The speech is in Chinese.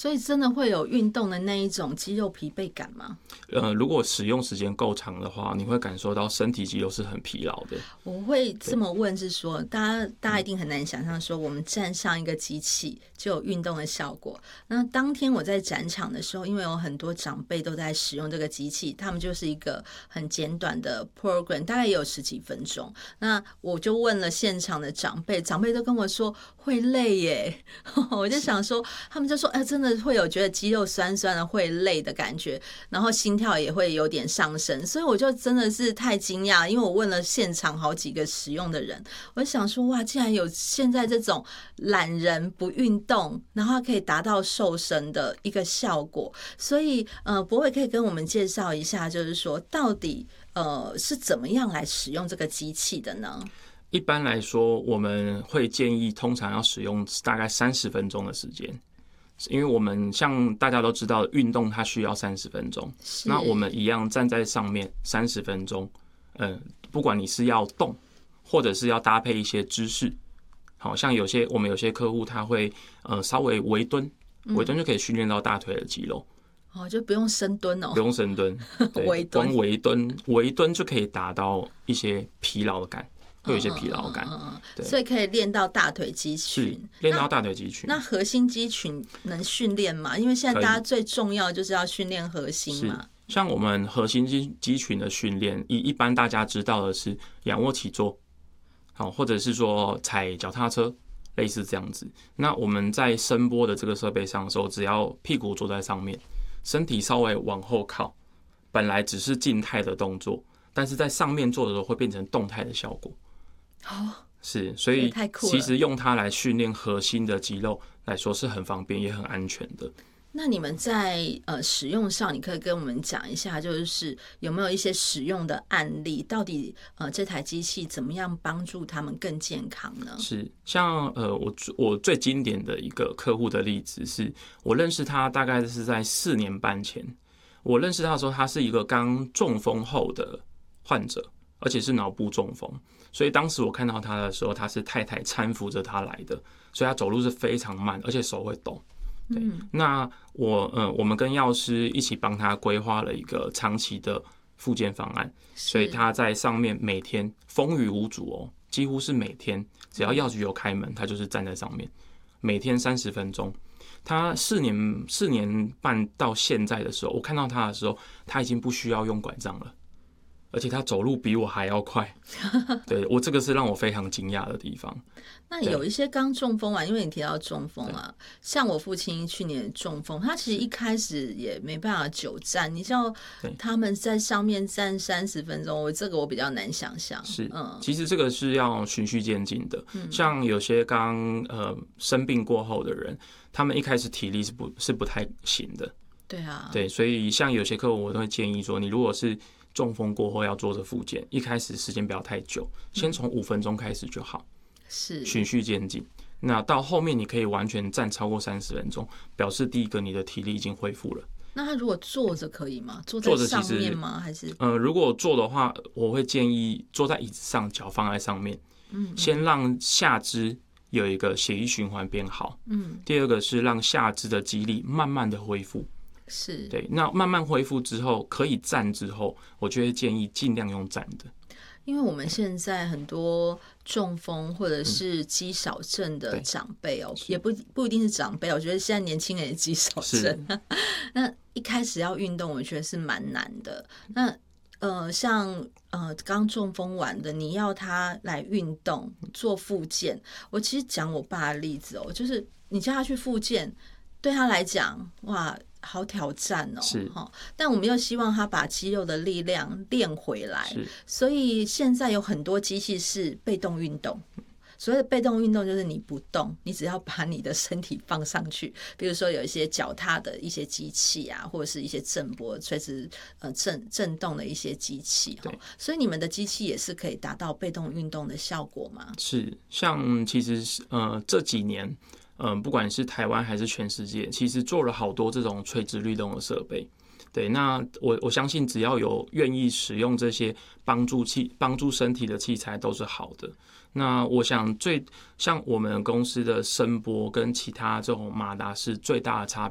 所以真的会有运动的那一种肌肉疲惫感吗？ 如果使用时间够长的话，你会感受到身体肌肉是很疲劳的。 我会这么问是说，大家一定很难想象说，我们站上一个机器就有运动的效果。那当天我在展场的时候，因为有很多长辈都在使用这个机器，他们就是一个很简短的 program， 大概也有10几分钟。那我就问了现场的长辈，长辈都跟我说会累耶。我就想说，他们就说，真的会有觉得肌肉酸酸的会累的感觉，然后心跳也会有点上升，所以我就真的是太惊讶，因为我问了现场好几个使用的人，我就想说，哇，竟然有现在这种懒人不运动，然后可以达到瘦身的一个效果。所以博伟可以跟我们介绍一下，就是说到底是怎么样来使用这个机器的呢？ 一般来说，我们会建议通常要使用大概30分钟的时间，因为我们像大家都知道，运动它需要30分钟，那我们一样站在上面30分钟，不管你是要动，或者是要搭配一些姿势，好像我们有些客户他会稍微微蹲，微蹲就可以训练到大腿的肌肉。 就不用深蹲哦， 不用深蹲，光微蹲就可以达到一些疲劳感。会有一些疲劳感， 所以可以练到大腿肌群， 练到大腿肌群。 那核心肌群能训练吗？因为现在大家最重要就是要训练核心嘛。 像我们核心肌群的训练，一般大家知道的是仰卧起坐，好，或者是说踩脚踏车，类似这样子。那我们在声波的这个设备上的时候，只要屁股坐在上面，身体稍微往后靠，本来只是静态的动作，但是在上面做的时候会变成动态的效果。是，所以其实用它来训练核心的肌肉来说是很方便也很安全的。 那你们在使用上，你可以跟我们讲一下，就是有没有一些使用的案例？到底这台机器怎么样帮助他们更健康呢？ 是，像我最经典的一个客户的例子是，我认识他大概是在4年半前。我认识他的时候，他是一个刚中风后的患者，而且是脑部中风。所以当时我看到他的时候，他是太太搀扶着他来的，所以他走路是非常慢，而且手会抖。对，那我们跟药师一起帮他规划了一个长期的复健方案，所以他在上面每天风雨无阻哦，几乎是每天只要药局有开门，他就是站在上面，每天30分钟。他4年半到现在的时候，我看到他的时候，他已经不需要用拐杖了。而且他走路比我还要快，对，我这个是让我非常惊讶的地方。 那有一些刚中风啊，因为你提到中风啊，像我父亲去年中风，他其实一开始也没办法久站，你知道他们在上面站30分钟，这个我比较难想象。 是，其实这个是要循序渐进的。像有些刚生病过后的人，他们一开始体力是不太行的。 对啊， 对，所以像有些客户我都会建议说，你如果是中风过后要做这复健，一开始时间不要太久，先从5分钟开始就好， 是循序渐进。那到后面你可以完全站超过30分钟，表示第一个你的体力已经恢复了。 那他如果坐着可以吗？坐在上面吗？还是如果坐的话，我会建议坐在椅子上，脚放在上面，先让下肢有一个血液循环变好。第二个是让下肢的肌力慢慢的恢复。 是， 对，那慢慢恢复之后，可以站之后，我就会建议尽量用站的。 因为我们现在很多中风或者是肌少症的长辈也不一定是长辈，我觉得现在年轻人也肌少症。那一开始要运动，我觉得是蛮难的。那像刚中风完的，你要他来运动做复健，我其实讲我爸的例子就是你叫他去复健，对他来讲，哇，好挑战但我们又希望他把肌肉的力量练回来，所以现在有很多机器是被动运动。所谓的被动运动就是你不动，你只要把你的身体放上去，比如说有一些脚踏的一些机器啊，或者是一些震波随时震动的一些机器。所以你们的机器也是可以达到被动运动的效果吗？ 是，像其实这几年不管是台湾还是全世界，其实做了好多这种垂直律动的设备。对，那我相信只要有愿意使用这些帮助身体的器材都是好的。那我想像我们公司的声波跟其他这种马达是最大的差